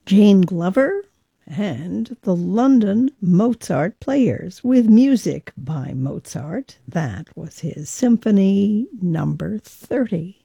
Jane Glover, and the London Mozart Players with music by Mozart. That was his Symphony Number 30.